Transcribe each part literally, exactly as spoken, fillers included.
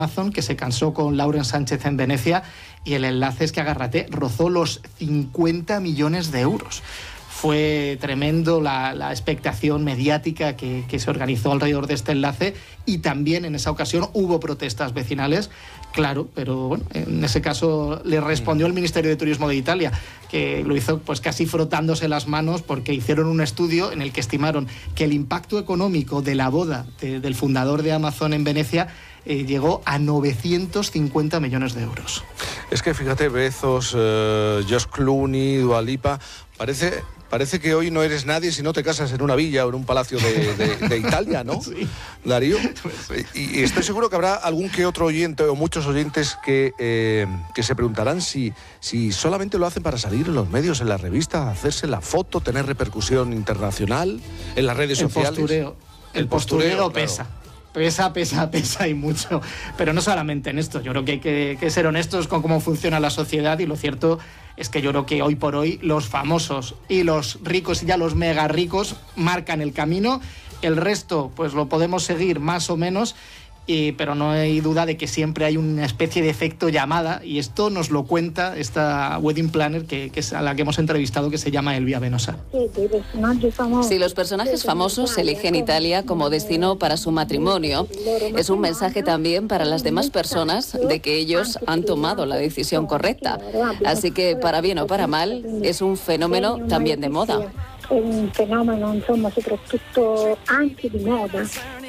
Amazon, que se casó con Lauren Sánchez en Venecia, y el enlace es que, agárrate, rozó los cincuenta millones de euros. Fue tremendo la, la expectación mediática que, que se organizó alrededor de este enlace, y también en esa ocasión hubo protestas vecinales, claro, pero bueno, en ese caso le respondió el Ministerio de Turismo de Italia, que lo hizo pues casi frotándose las manos, porque hicieron un estudio en el que estimaron que el impacto económico de la boda de, del fundador de Amazon en Venecia eh, llegó a novecientos cincuenta millones de euros. Es que fíjate, Bezos, eh, Josh Clooney, Dua Lipa, parece... Parece que hoy no eres nadie si no te casas en una villa o en un palacio de, de, de Italia, ¿no? Sí. Darío. Y, y estoy seguro que habrá algún que otro oyente o muchos oyentes que, eh, que se preguntarán si, si solamente lo hacen para salir en los medios, en las revistas, hacerse la foto, tener repercusión internacional en las redes el sociales. Postureo. El, el postureo, postureo pesa. Claro. Pesa, pesa, pesa y mucho. Pero no solamente en esto. Yo creo que hay que, que ser honestos con cómo funciona la sociedad, y lo cierto es que yo creo que hoy por hoy los famosos y los ricos y ya los mega ricos marcan el camino. El resto pues lo podemos seguir más o menos, y, pero no hay duda de que siempre hay una especie de efecto llamada, y esto nos lo cuenta esta wedding planner que, que es a la que hemos entrevistado, que se llama Elvia Venosa. Si los personajes famosos eligen Italia como destino para su matrimonio, es un mensaje también para las demás personas de que ellos han tomado la decisión correcta. Así que, para bien o para mal, es un fenómeno también de moda. Un fenómeno, insomma, soprattutto anche di moda.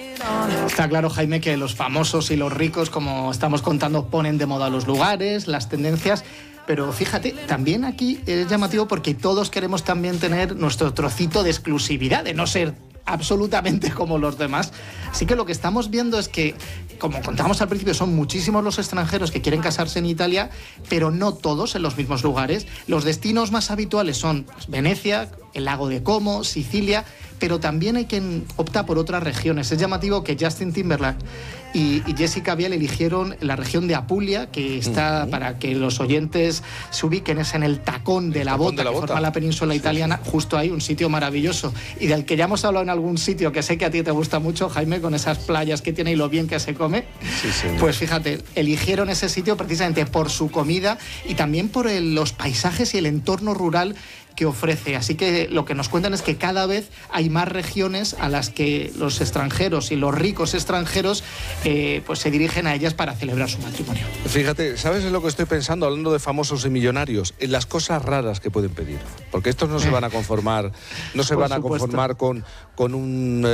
Está claro, Jaime, que los famosos y los ricos, como estamos contando, ponen de moda los lugares, las tendencias, pero fíjate, también aquí es llamativo porque todos queremos también tener nuestro trocito de exclusividad, de no ser absolutamente como los demás. Así que lo que estamos viendo es que, como contábamos al principio, son muchísimos los extranjeros que quieren casarse en Italia, pero no todos en los mismos lugares. Los destinos más habituales son pues, Venecia, el lago de Como, Sicilia, pero también hay quien opta por otras regiones. Es llamativo que Justin Timberlake y, y Jessica Biel eligieron la región de Apulia, que está, uh-huh. para que los oyentes se ubiquen, es en el tacón de la bota, de la que bota. forma la península italiana, sí, sí. Justo ahí, un sitio maravilloso, y del que ya hemos hablado en algún sitio, que sé que a ti te gusta mucho, Jaime, con esas playas que tiene y lo bien que se come. Sí, sí. Pues fíjate, eligieron ese sitio precisamente por su comida y también por el, los paisajes y el entorno rural que ofrece. Así que lo que nos cuentan es que cada vez hay más regiones a las que los extranjeros y los ricos extranjeros eh, pues se dirigen a ellas para celebrar su matrimonio. Fíjate, ¿sabes en lo que estoy pensando? Hablando de famosos y millonarios, en las cosas raras que pueden pedir. Porque estos no se van a conformar, no se Por van a supuesto. conformar con, con un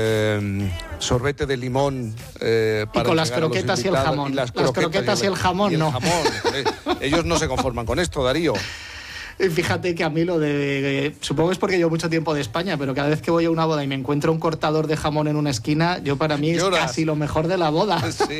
eh, sorbete de limón eh, para y con las croquetas y el jamón. Y las, las croquetas, croquetas y el jamón, y el no. jamón. Eh, ellos no se conforman con esto, Darío. Fíjate que a mí lo de... Eh, supongo que es porque llevo mucho tiempo de España, pero cada vez que voy a una boda y me encuentro un cortador de jamón en una esquina, yo para mí Lloras. es casi lo mejor de la boda. Sí.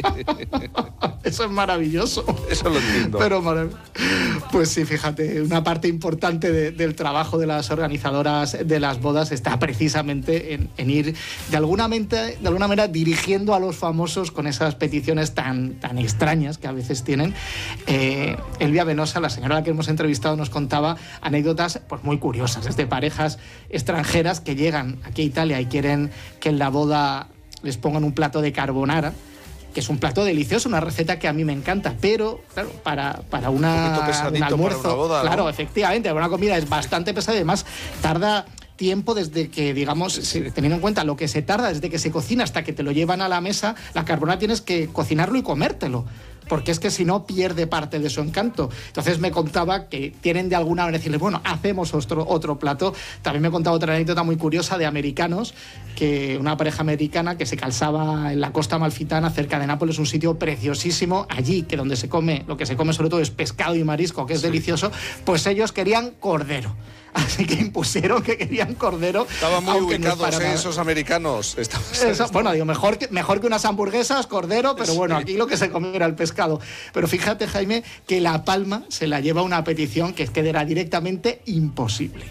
Eso es maravilloso. Eso lo entiendo. Pero marav- Pues sí, fíjate, una parte importante de, del trabajo de las organizadoras de las bodas está precisamente en, en ir de alguna, mente, de alguna manera dirigiendo a los famosos con esas peticiones tan, tan extrañas que a veces tienen. Eh, Elvia Venosa, la señora a la que hemos entrevistado, nos contaba anécdotas pues muy curiosas, desde parejas extranjeras que llegan aquí a Italia y quieren que en la boda les pongan un plato de carbonara, que es un plato delicioso, una receta que a mí me encanta, pero claro, para, para una, un, un almuerzo, para una boda, claro, ¿no? Efectivamente, una comida es bastante pesada y además tarda tiempo desde que, digamos, sí, sí. teniendo en cuenta lo que se tarda desde que se cocina hasta que te lo llevan a la mesa, la carbonara tienes que cocinarlo y comértelo, porque es que si no pierde parte de su encanto. Entonces me contaba que tienen de alguna manera decirle, bueno, hacemos otro, otro plato. También me contaba otra anécdota muy curiosa de americanos, que una pareja americana que se calzaba en la costa amalfitana cerca de Nápoles, un sitio preciosísimo, allí que donde se come, lo que se come sobre todo es pescado y marisco, que es sí. delicioso, pues ellos querían cordero. Así que impusieron que querían cordero. Estaban muy ubicados, no ¿eh? esos americanos. Estaban, Eso, estaban... Bueno, digo, mejor que, mejor que unas hamburguesas, cordero, pero sí. bueno, aquí lo que se comía era el pescado. Pero fíjate, Jaime, que la palma se la lleva una petición que es que era directamente imposible.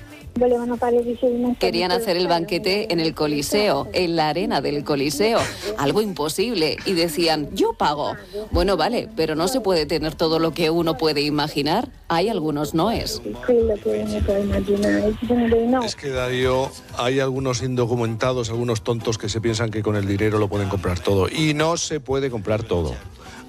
Querían hacer el banquete en el Coliseo, en la arena del Coliseo, algo imposible, y decían, yo pago. Bueno, vale, pero no se puede tener todo lo que uno puede imaginar. Hay algunos noes. Es que, Darío, hay algunos indocumentados, algunos tontos que se piensan que con el dinero lo pueden comprar todo, y no se puede comprar todo.